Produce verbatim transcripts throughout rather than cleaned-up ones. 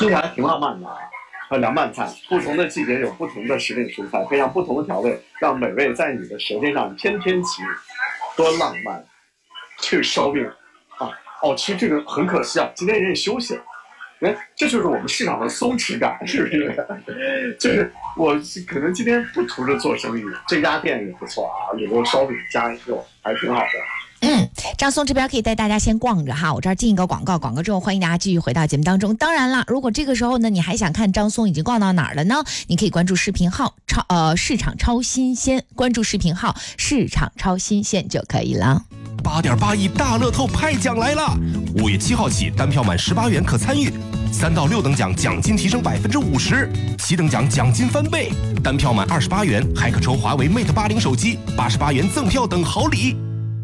听起来挺浪漫的啊。呃，凉拌菜，不同的季节有不同的时令蔬菜，配上不同的调味，让美味在你的舌尖上天天起舞，多浪漫！这个烧饼啊，哦，其实这个很可惜啊，今天人也休息了。哎，这就是我们市场的松弛感，是不是？就是我可能今天不图着做生意，这家店也不错啊，有个烧饼加肉，还挺好的。 嗯，张松这边可以带大家先逛着哈，我这儿进一个广告，广告之后欢迎大家继续回到节目当中。当然了，如果这个时候呢，你还想看张松已经逛到哪儿了呢？你可以关注视频号超呃市场超新鲜，关注视频号市场超新鲜就可以了。 八点八亿大乐透派奖来了！五月七号起，单票满十八元可参与，三到六等奖奖金提升百分之五十，七等奖奖金翻倍，单票满二十八元还可抽华为 Mate 八零手机，八十八元赠票等好礼。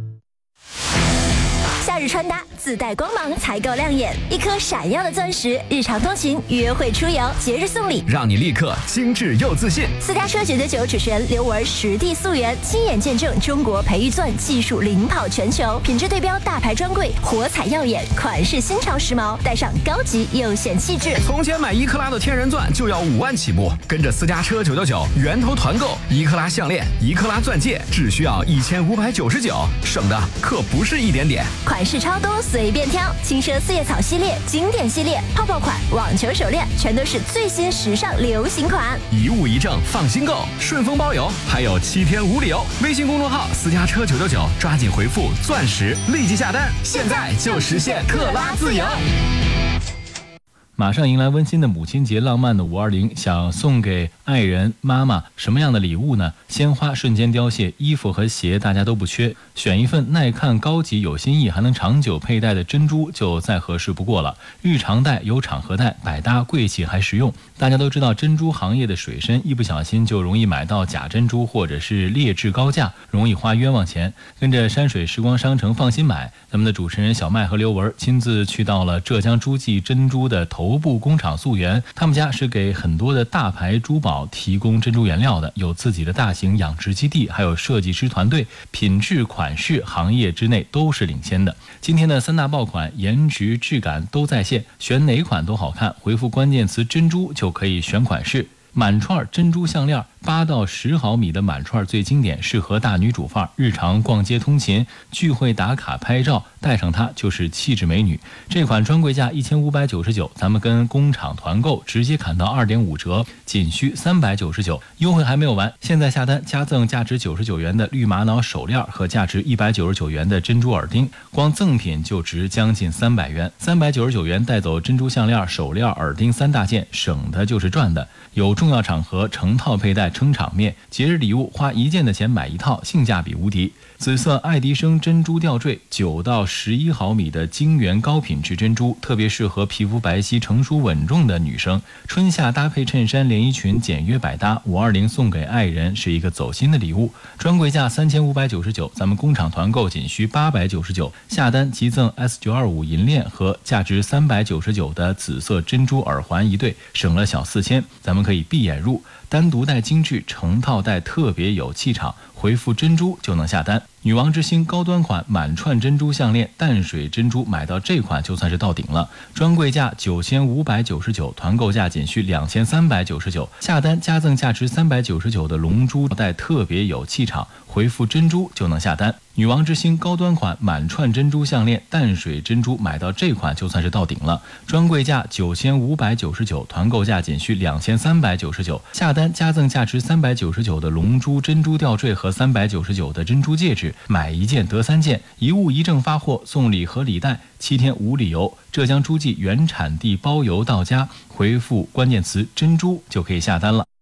夏日穿搭自带光芒，采购亮眼，一颗闪耀的钻石，日常通勤、约会出游、节日送礼， 让你立刻精致又自信。 私家车九九九主持人刘雯实地溯源，亲眼见证中国培育钻技术领跑全球，品质对标大牌专柜，火彩耀眼，款式新潮时髦，带上高级又显气质。 从前买一克拉的天然钻就要五万起步，跟着私家车九九九源头团购，一克拉项链、一克拉钻戒只需要一千五百九十九，省的可不是一点点。 款式超多，随便挑，轻奢四叶草系列、经典系列、泡泡款、网球手链，全都是最新时尚流行款。 一物一证，放心购，顺丰包邮，还有七天无理由。微信公众号私家车九九九，抓紧回复钻石，立即下单，现在就实现克拉自由。 马上迎来温馨的母亲节，浪漫的五二零，想送给爱人妈妈什么样的礼物呢？鲜花瞬间凋谢，衣服和鞋大家都不缺，选一份耐看、高级、有新意还能长久佩戴的珍珠就再合适不过了。日常戴有场合戴，百搭贵气还实用。大家都知道珍珠行业的水深，一不小心就容易买到假珍珠或者是劣质高价，容易花冤枉钱。跟着山水时光商城放心买，咱们的主持人小麦和刘雯亲自去到了浙江诸暨珍珠的头部工厂溯源，他们家是给很多的大牌珠宝提供珍珠原料的，有自己的大型养殖基地，还有设计师团队，品质款式行业之内都是领先的。今天的三大爆款，颜值质感都在线，选哪款都好看，回复关键词珍珠就可以选款式。满串珍珠项链八到十毫米的满串最经典，适合大女主范儿，日常逛街通勤、聚会打卡拍照，戴上它就是气质美女。这款专柜价一千五百九十九，咱们跟工厂团购直接砍到二点五折，仅需三百九十九，优惠还没有完，现在下单加赠价值九十九元的绿玛瑙手链和价值一百九十九元的珍珠耳钉，光赠品就值将近三百元。三百九十九元带走珍珠项链、手链、耳钉三大件，省的就是赚的。有重要场合成套佩戴撑场面，节日礼物花一件的钱买一套，性价比无敌。紫色爱迪生珍珠吊坠，九到十一毫米的晶圆高品质珍珠，特别适合皮肤白皙、成熟稳重的女生。春夏搭配衬衫、连衣裙，简约百搭。五二零送给爱人是一个走心的礼物。专柜价三千五百九十九，咱们工厂团购仅需八百九十九，下单即赠 S 九二五 银链和价值三百九十九的紫色珍珠耳环一对，省了小四千。咱们可以闭眼入，单独戴精致，成套戴特别有气场。回复珍珠就能下单。女王之星高端款满串珍珠项链，淡水珍珠买到这款就算是到顶了。专柜价九千五百九十九，团购价仅需两千三百九十九，下单加赠价值三百九十九的龙珠带特别有气场，回复珍珠就能下单。女王之星高端款满串珍珠项链，淡水珍珠买到这款就算是到顶了。专柜价九千五百九十九，团购价仅需两千三百九十九，下单加赠价值三百九十九的龙珠珍珠吊坠和三百九十九的珍珠戒指，买一件得三件，一物一证发货，送礼和礼袋，七天无理由。浙江诸暨原产地包邮到家，回复关键词珍珠就可以下单了。